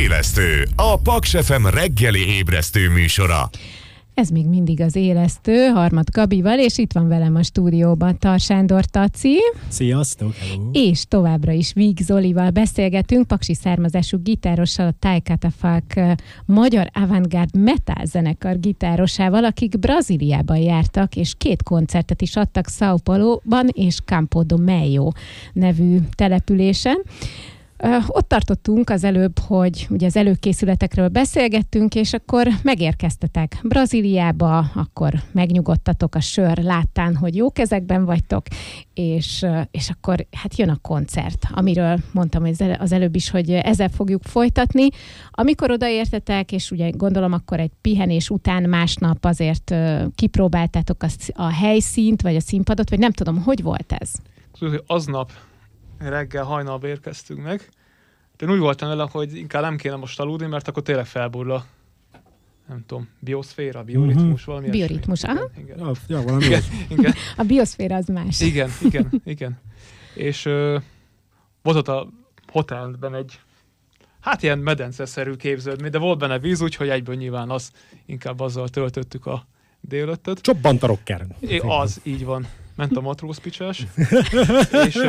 Élesztő, a Paks FM reggeli ébresztő műsora. Ez még mindig az Élesztő, Harmat Gabival, és itt van velem a stúdióban Tar Sándor Taci. Sziasztok, hello. És továbbra is Víg Zolival beszélgetünk, paksi származású gitárossal, a Thai Catafalque magyar avantgárd metal zenekar gitárosával, akik Brazíliában jártak, és 2 koncertet is adtak São Paulo-ban és Campo do Meio nevű településen. Ott tartottunk az előbb, hogy ugye az előkészületekről beszélgettünk, és akkor megérkeztetek Brazíliába, akkor megnyugodtatok a sör láttán, hogy jó kezekben vagytok, és akkor hát jön a koncert, amiről mondtam az előbb is, hogy ezzel fogjuk folytatni. Amikor odaértetek, és ugye gondolom akkor egy pihenés után másnap azért kipróbáltátok a helyszínt, vagy a színpadot, vagy nem tudom, hogy volt ez? Aznap reggel hajnalba érkeztünk meg. Én úgy voltam vele, hogy inkább nem kéne most aludni, mert akkor tényleg felborul a, nem tudom, bioszféra, bioritmus, valami bioritmus, aha. Igen. Ja, valami igen. A bioszféra az más. Igen. És volt ott a hotelben egy, hát ilyen medenceszerű képződmény, de volt benne víz, úgyhogy egyből nyilván inkább azzal töltöttük a délelőttöt. Csobbant a rocker. Az, így van. Ment a matrózpicsás. És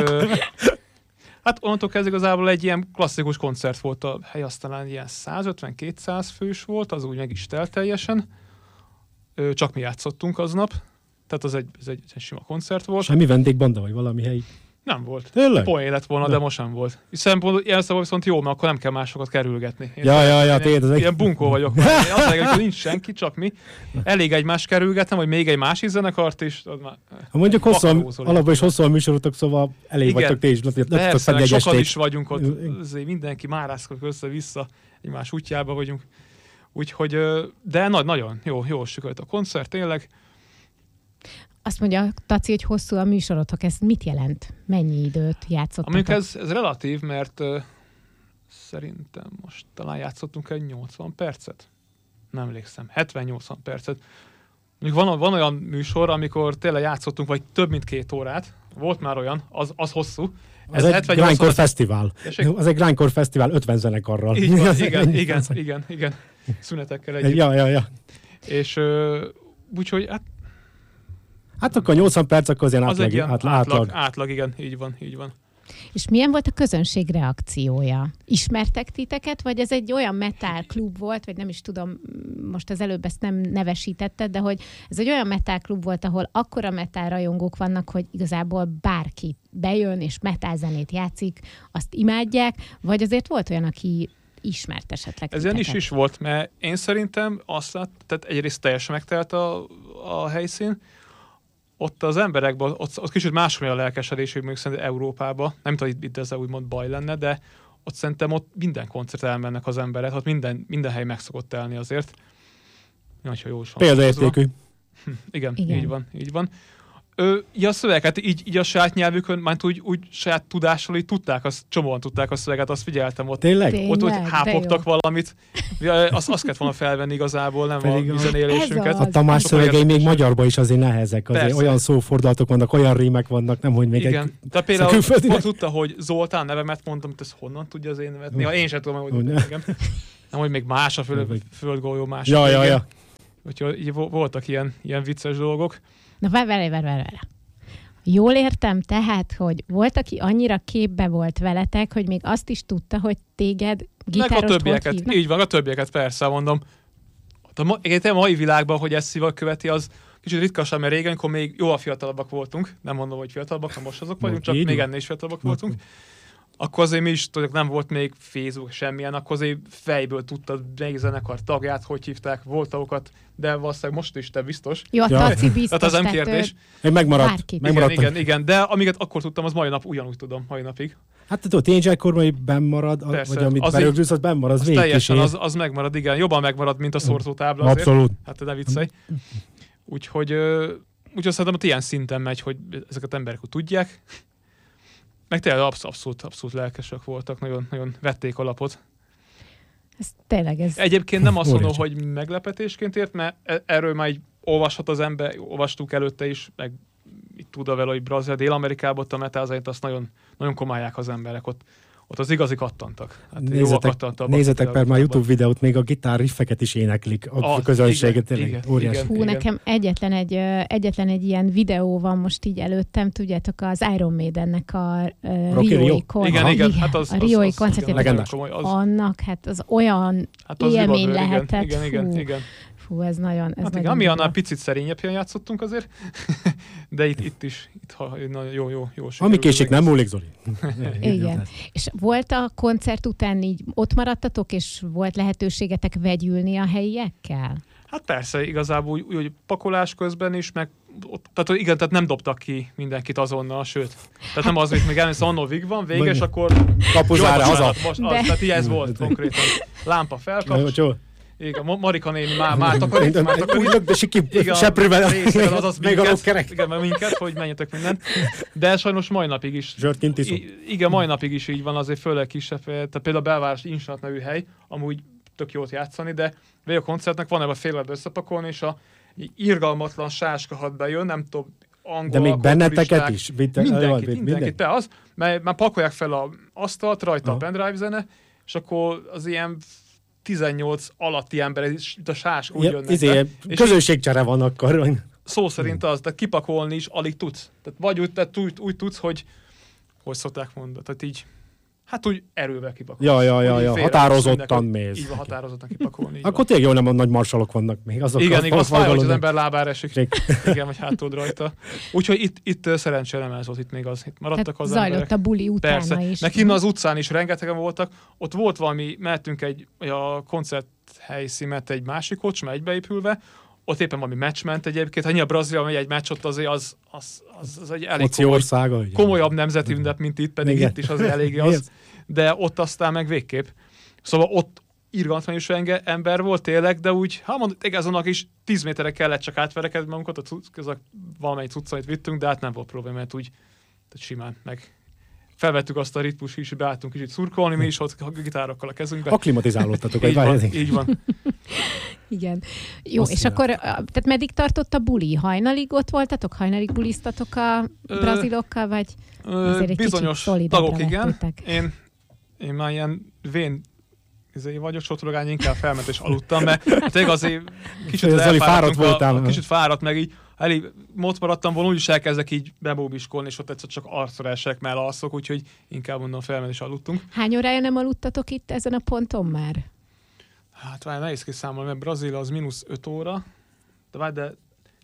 hát onnantól kezdve igazából egy ilyen klasszikus koncert volt a hely, aztán ilyen 150-200 fős volt, az úgy meg is telt teljesen. Csak mi játszottunk aznap, tehát ez egy sima koncert volt. Semmi vendégbanda, vagy valami helyi? Nem volt. Tényleg? Poén lett volna, de most sem volt. Szempontból ilyen szóval viszont jó, mert akkor nem kell másokat kerülgetni. Ilyen bunkó vagyok. Az nincs senki, csak mi. Elég egymást kerülgetem, vagy még egy másik zenekart is. Mondjuk alapban is hosszú a műsorotok, szóval elég vagytok ti is. Persze, sokan is vagyunk ott. Mindenki márászkodik össze-vissza, egymás útjába vagyunk. Úgyhogy, de nagyon jó sikerült a koncert, tényleg. Azt mondja Taci, hogy hosszú a műsorotok. Ez mit jelent? Mennyi időt játszottatok? Amikor ez relatív, mert szerintem most talán játszottunk egy 80 percet. Nem emlékszem. 70-80 percet. Mondjuk van olyan műsor, amikor tényleg játszottunk, vagy több mint 2 órát. Volt már olyan, az hosszú. Ez egy Grindcore Fesztivál. Az egy Grindcore Fesztivál 50 zenekarral. Így van, igen. Szünetekkel együtt. Ja. És úgyhogy hát akkor 80 perc, akkor azért átlag, igen, így van. És milyen volt a közönség reakciója? Ismertek titeket, vagy ez egy olyan metal klub volt, vagy nem is tudom, most az előbb ezt nem nevesítetted, de hogy ez egy olyan metal klub volt, ahol akkora metal rajongók vannak, hogy igazából bárki bejön és metal zenét játszik, azt imádják, vagy azért volt olyan, aki ismert esetleg ez ilyen is volt, mert én szerintem tehát egyrészt teljesen megtelt a helyszín. Ott az emberekben, ott kicsit máshol a lelkesedés, hogy mondjuk szerintem Európában, nem tudom, itt ez úgymond baj lenne, de ott szerintem ott minden koncert elmennek az emberek, ott minden hely meg szokott telni azért. Nagyon jó is van. Példaértékű. Igen, így van. A szöveget, így a saját nyelvükön, mert úgy saját tudással így csomóan tudták a szöveget, azt figyeltem ott. Tényleg? Ott hogy hápogtak valamit. Azt kellett volna felvenni igazából, nem pedig a zenélésünket. A Tamás szövegei még magyarban is azért nehezek. Azért olyan szófordulatok vannak, olyan rímek vannak, nem hogy még igen. Tehát például hogy tudta, hogy Zoltán nevemet mondtam, hogy ez honnan tudja az én nevet? Néha én sem tudom, hogy engem. Nem, hogy még más a földgolyó más. Ja. Úgyhogy voltak ilyen vicces dolgok. Na, várj. Jól értem tehát, hogy volt, aki annyira képbe volt veletek, hogy még azt is tudta, hogy téged gitárost volt hívnak? Így van, a többieket persze, mondom. A mai világban, hogy ezt szívvel követi, az kicsit ritkasabb, mert régen, amikor még jóval fiatalabbak voltunk, nem mondom, hogy fiatalabbak, most azok vagyunk, csak még ennél is fiatalabbak voltunk. Akkor azért mi is tudjuk, nem volt még Facebook semmilyen, akkor azért fejből tudtad melyik zenekar tagját, hogy hívták, voltaokat, de valószínűleg most is, te biztos. Jó, a Taci biztos. Tehát az nem kérdés. Megmaradt. Igen, de amiket akkor tudtam, az mai nap ugyanúgy tudom, mai napig. Hát tudod, teenagerkorban, hogy bennmarad, vagy amit berögzülsz, az bennmarad, az teljesen, az megmarad, igen. Jobban megmarad, mint a szorzótábla azért. Abszolút. Hát ne viccelj. Úgyhogy szerintem ott ilyen szinten megy, hogy ezeket emberek tudják. Meg tényleg abszolút lelkesek voltak, nagyon, nagyon vették alapot. Ez Egyébként nem azt mondom, hogy meglepetésként ért, mert erről már így olvashat az ember, olvastuk előtte is, meg itt tud vele, hogy Brazília, Dél-Amerikában ott a metal zenét azt nagyon, nagyon komálják az emberek. Ott ott az igazi kattantak. Hát nézzetek per már YouTube videót, még a gitár riffeket is éneklik a közönséget, tényleg óriási. Hú, nekem egyetlen egy ilyen videó van most így előttem, tudjátok, az Iron Maidennek a Riói koncert. Igen, hát a Riói koncertjében. Annak, hát az olyan élmény lehetett. Igen. Fú, ez nagyon... Ez hát ami annál picit szerényebben játszottunk azért, de itt jó. Ami késik, nem múlik, Zoli. Igen. És volt a koncert után így ott maradtatok, és volt lehetőségetek vegyülni a helyiekkel? Hát persze, igazából úgy pakolás közben is, meg tehát nem dobtak ki mindenkit azonnal, sőt. Tehát nem az, hogy még elmész, annól vég van, véges, akkor... Kapuzára haza. Tehát így ez volt konkrétan. Lámpa felkapcs. Igen, Marika néni már takarít. Igen, seprűvel. Azaz minket, hogy menjetek mindent. De sajnos mai napig is. Zsörtként iszom. Igen, mai napig is így van, azért főleg kisebb. Tehát például a Belváros Instant nevű hely, amúgy tök jót játszani, de végül a koncertnek van ebben fél összepakolni, és a irgalmatlan sáskahat bejön, nem tudom, angol, de még benneteket is? Mindenkit, be az, mert már pakolják fel az asztalt, rajta a pendrive zene, és akkor az ilyen 18 alatti ember, itt a sásk úgy jönnek be. Közönségcsere van akkor. Szó szerint az, de kipakolni is alig tudsz. Tehát vagy úgy tudsz, hogy szokták mondani, tehát így, hát úgy erővel kipakolni. Ja, határozottan mész. Így van, határozottan kipakolni. Akkor tényleg jó, nem a nagy marsalok vannak még. Igen, az fáj, hogy az ember lábára esik. Igen, vagy hátul rajta. Úgyhogy itt szerencsére nem ez volt, itt maradtak az emberek. Zajlott a buli utána persze. is. Meg az utcán is rengetegen voltak. Ott volt valami, mehetünk a koncerthelyszínet egy másik kocsma egybeépülve, ott éppen valami meccs ment egyébként. Ha a Brazília megy egy meccs, ott azért az egy elég komolyabb nemzeti ünnep, mint itt, pedig itt is azért eléggé az. De ott aztán meg végképp. Szóval ott irgalmatlanul ember volt tényleg, de úgy, azonnak is 10 méterre kellett csak átverekedni magunkat, valamelyik cuccait vittünk, de hát nem volt probléma, mert úgy simán meg felvettük azt a ritmus is, beálltunk kicsit szurkolni, mi is ott a gitárokkal a kezünkbe. Akklimatizálódtatok. Így van. Igen. Jó, azt és akkor, tehát meddig tartott a buli? Hajnalig ott voltatok? Hajnalig buliztatok a brazilokkal, vagy azért egy bizonyos tagok, igen. Én már ilyen vén vagyok, sotorogány, inkább felment és aludtam, mert tényleg azért kicsit fáradt meg így, elég ott maradtam volna, úgyis elkezdek így bebóbiskolni, és ott egyszer csak arcra esek, mert alszok, úgyhogy inkább mondom, felment és aludtunk. Hány órája nem aludtatok itt ezen a ponton már? Hát nehéz kiszámolni, mert Brazília az -5 óra, de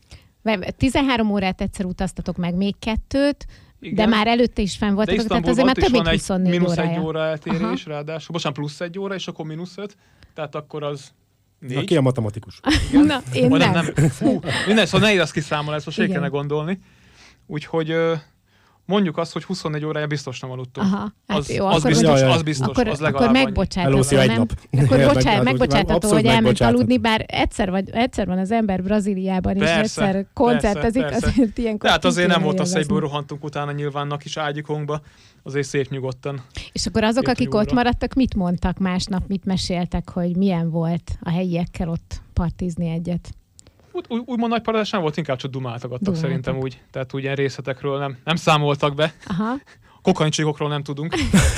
13 órát egyszer utaztatok meg, még 2-t, igen. De már előtte is fenn voltatok, tehát azért már több mint 24 órája. -1 óra eltérés, ráadásul, bocsánat, +1 óra, és akkor -5, tehát akkor az 4. Na, ki a matematikus? Na, én nem. Minden, szóval nehéz azt kiszámolni, ezt most kellene gondolni. Úgyhogy mondjuk azt, hogy 24 órája biztos nem aludtunk. Aha, hát az, jó, az biztos, az biztos, akkor, az legalább akkor megbocsátatok, nem? Akkor megbocsátatok, hogy elment aludni, bár egyszer van az ember Brazíliában, és egyszer koncertezik, azért ilyenkor. Tehát azért nem volt az, hogy egyből rohantunk utána nyilvánnak is ágyikunkba, azért szép nyugodtan. És akkor azok, akik ott maradtak, mit mondtak másnap, mit meséltek, hogy milyen volt a helyiekkel ott partizni egyet? Úgymond nagy paradás nem volt, inkább csak dumáltak szerintem úgy. Tehát úgy ilyen részletekről nem számoltak be. Aha. Kokaincsikokról nem tudunk.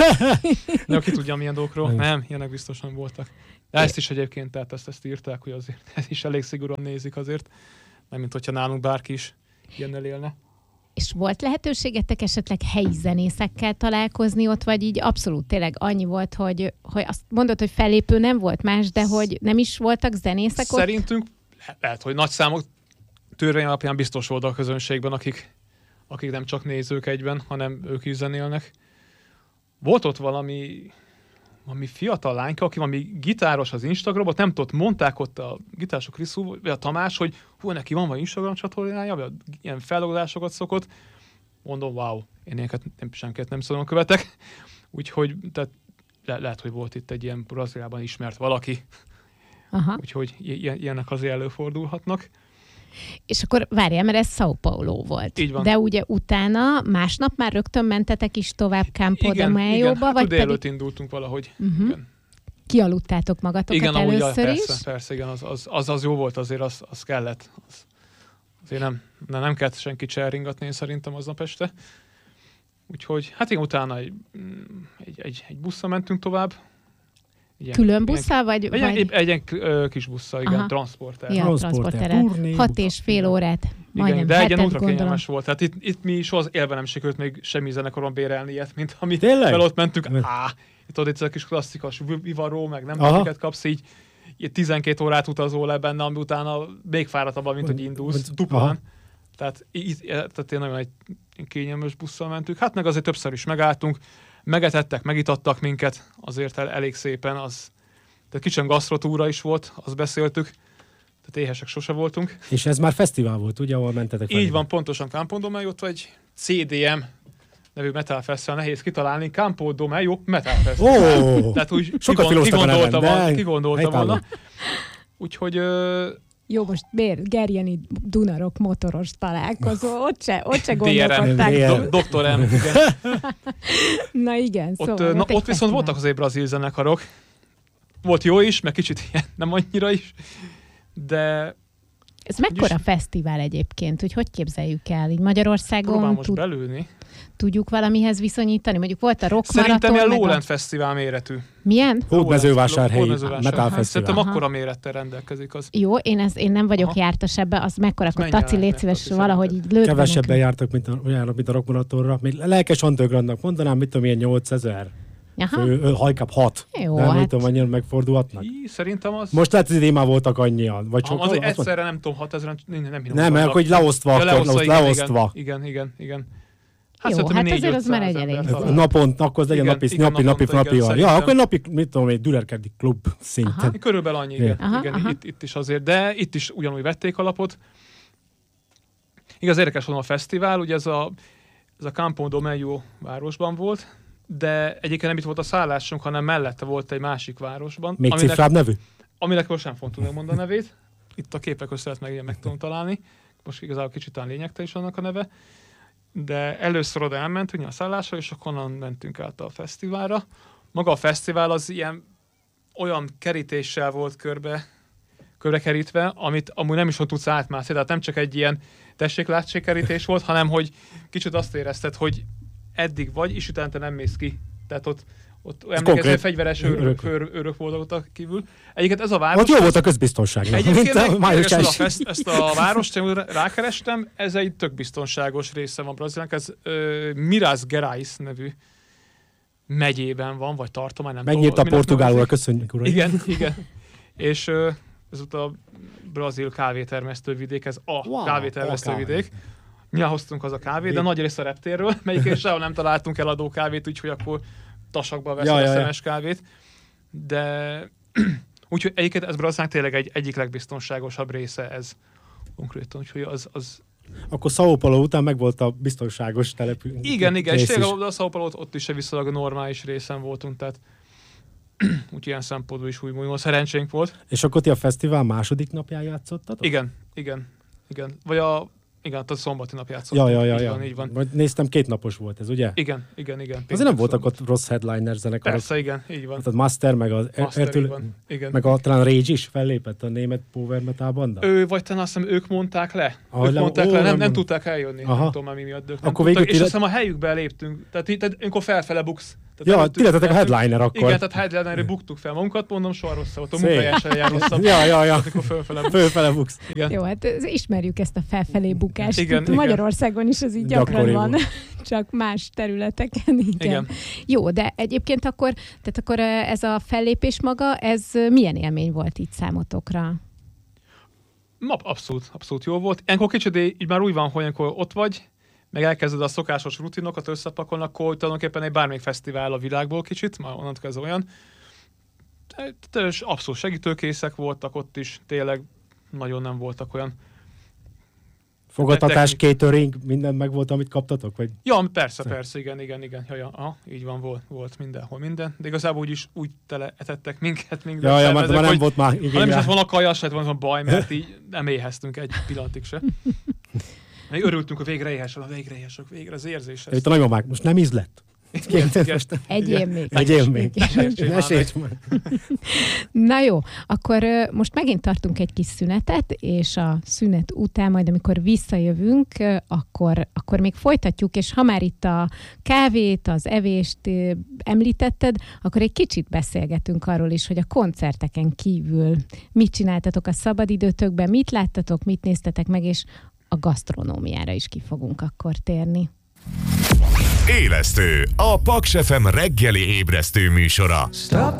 De ki tudja, milyen dolgokról. Nem, ilyenek biztos nem voltak. De ezt is egyébként, tehát ezt írták, hogy azért ez is elég szigorúan nézik azért. Nem, mint hogyha nálunk bárki is ilyennel élne. És volt lehetőségetek esetleg helyi zenészekkel találkozni ott, vagy így abszolút tényleg annyi volt, hogy azt mondod, hogy fellépő nem volt más, de hogy nem is voltak zenészek ott? Szerintünk lehet, hogy nagy számok törvény alapján biztos volt a közönségben, akik nem csak nézők egyben, hanem ők is zenélnek. Volt ott valami fiatal lányka, aki valami gitáros az Instagramot, nem tudott, mondták ott a gitárosok Kriszú, vagy a Tamás, hogy neki van Instagram csatornája, vagy ilyen feldolgozásokat szokott. Mondom, wow, én ilyeneket semmiket nem szóval követek. Úgyhogy tehát lehet, hogy volt itt egy ilyen Brazíliában ismert valaki. Aha. Úgyhogy ilyenek azért előfordulhatnak. És akkor várjál, mert ez São Paulo volt. Így van. De ugye utána másnap már rögtön mentetek is tovább Campo de Mayo-ba? Hát vagy délelőtt indultunk valahogy. Igen. Kialudtátok magatokat igen, először is? Persze, igen, az jó volt azért, az kellett. Azért nem kellett senkit elringatni, én szerintem aznap este. Úgyhogy, hát igen, utána egy busszal mentünk tovább. Külön busszal, vagy? Egy ilyen kis busszal, igen, transporter. Ja, transporter. 6,5 órát. Igen, de egy ilyen ultra kényelmes volt. Tehát itt mi soha az élve nem sikerült még semmi zenekoron bérelni ilyet, mint ami fel ott mentünk. Itt ott egy kis klasszikus vivaró, meg nem tudom, miket kapsz így 12 órát utazol le benne, ami utána még fáradtabban, mint hogy indulsz, duplán. Tehát én nagyon egy kényelmes busszal mentünk. Hát meg azért többször is megálltunk, megetettek, megitattak minket, azért elég szépen. Tehát kicsit gasztrotúra is volt, azt beszéltük. Tehát éhesek sose voltunk. És ez már fesztivál volt, ugye, ahol mentetek? Így van, pontosan Campo Domeio, ott egy CDM nevű metal fesztivál, nehéz kitalálni, Campo Domeio Metal Fesztivál. Tehát úgy kigondolta volna. Úgyhogy... Jó, most miért? Gerjeni Dunarok motoros találkozó, ott se gondolkodták. Dr. M. Na igen, szóval. Ott viszont voltak azért brazil zenekarok. Volt jó is, meg kicsit ilyen, nem annyira is, de... Ez mekkora fesztivál egyébként, hogy képzeljük el? Így Magyarországon próbál most belülni. Tudjuk valamihez viszonyítani? Mondjuk volt a Rock Marathon. Szerintem ilyen Lowland Fesztivál méretű. Milyen? Hódmezővásárhelyi Metal Fesztivál. Szerintem akkora mérettel rendelkezik az. Jó, én nem vagyok jártas ebbe, az mekkora, akkor Taci, légy szíves, valahogy így lőd. Kevesebben jártak, mint a Rock Marathonra. Még lelkes Undergroundnak mondanám, mit tudom, ilyen 8000. Hajkább 6. Jó, nem tudom, annyira megfordulhatnak. Szerintem az... Most lehet, hogy idén már voltak annyian. Vagy az egyszerre nem tudom, 6000, nem hiszem. Nem, mert akkor így leosztva. Igen. Hát jó, hát azért az már egy elég. Naponta, akkor az legyen napi. Ja, akkor napi, mit tudom, egy Dülerkerdi klub szinten. Körülbelül annyi, igen. Itt is azért, de itt is ugyanúgy vették alapot. Igaz, érdekes volna a fesztivál, ugye ez a Campo Domeio városban volt, de egyébként nem itt volt a szállásunk, hanem mellette volt egy másik városban. Még cifrább nevű? Aminek most sem fogom tudni mondani a nevét. Itt a képek között meg tudom találni. Most igazából kicsit lényegtelen is annak a neve. De először oda elmentünk a szállásra, és akkor onnan mentünk át a fesztiválra. Maga a fesztivál az olyan kerítéssel volt körbe kerítve, amit amúgy nem is tudsz átmászni. Tehát nem csak egy ilyen tessék-lássék kerítés volt, hanem hogy kicsit azt érezted, hogy eddig vagy, és utána te nem mész ki. Tehát ott emlékező fegyveres őrök voltak ott kívül. Egyébként ez a város... Ott jó volt a közbiztonság. Egyébként ezt a várost rákerestem, ez egy tök biztonságos része van Brazíliának, ez Minas Gerais nevű megyében van, vagy tartomány, nem tudom. Megnyílt a portugálul, köszönjük, uram. Igen. És ez ott a brazil kávétermesztő vidék, ez kávétermesztő vidék. Mi hoztunk az a kávét, de nagy rész a reptérről, melyikén sehol nem találtunk eladó kávét, úgyhogy akkor tasakba veszem a szemes kávét. De úgyhogy egyébként ez Brazíliának tényleg egyik legbiztonságosabb része ez konkrétan, úgyhogy az... Akkor São Paulo után meg volt a biztonságos település. Igen, és tényleg a São Paulo ott is viszonylag normális részen voltunk, tehát úgy ilyen szempontból is úgymond szerencsénk volt. És akkor ti a fesztivál második napján játszottatok? Igen. Vagy igen, a szombati nap játszottunk. Ja. Így van. Vagy néztem, 2 napos volt ez, ugye? Igen. Azért nem voltak ott rossz headliner zenekarok. Persze, igen, így van. A Master, meg az igen. Meg talán Rage is fellépett, a német power metal banda. Vagy talán azt hiszem, ők mondták le. Nem tudták eljönni. Nem tudom már mi miatt. És azt hiszem a helyükbe léptünk. Tehát amikor felfele buksz. Ti lettetek a headliner akkor. Igen, tehát headlinerre buktuk fel magunkat, mondom, soha rossz volt. A munkahelyesen jár rosszabb. Ja. Amikor fölfele buksz. Igen. Jó, hát ismerjük ezt a felfelé bukást. Igen. Magyarországon is ez így gyakran van. Csak más területeken. Igen. Jó, de egyébként akkor ez a fellépés maga, ez milyen élmény volt itt számotokra? Abszolút jó volt. Ilyenkor kicsit így már úgy van, hogy ilyenkor ott vagy, meg elkezded a szokásos rutinokat összepakolni, akkor tulajdonképpen egy bármelyik fesztivál a világból kicsit, már onnantól ez olyan. Abszolút segítőkészek voltak ott is, tényleg nagyon nem voltak olyan. Fogadtatás, catering, minden meg volt, amit kaptatok? Vagy? Ja, persze, igen. Így van, volt mindenhol minden. De igazából úgy teleetettek minket. Ja, mert nem volt már igény. Ha nem is az volna kaja, se van baj, mert így nem éheztünk egy pillanatig se. Még örültünk, hogy végre éhesek, végre az érzés. Itt a nagymamák, most nem ízlett? Egyél még. Ne sérts már. Na jó, akkor most megint tartunk egy kis szünetet, és a szünet után, majd amikor visszajövünk, akkor még folytatjuk, és ha már itt a kávét, az evést említetted, akkor egy kicsit beszélgetünk arról is, hogy a koncerteken kívül mit csináltatok a szabadidőtökben, mit láttatok, mit néztetek meg, és a gasztronómiára is ki fogunk akkor térni. Élesztő, a Paks FM reggeli ébresztő műsora. Stop